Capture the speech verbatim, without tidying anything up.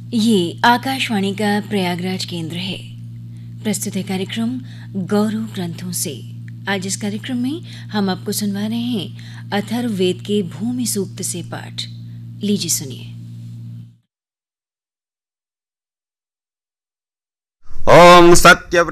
ये आकाशवाणी का प्रयागराज केंद्र है। प्रस्तुत है कार्यक्रम गौरव ग्रंथों से। आज इस कार्यक्रम में हम आपको सुनवा रहे हैं अथर्ववेद के भूमि सूक्त से पाठ। लीजिए सुनिए। ओम सत्य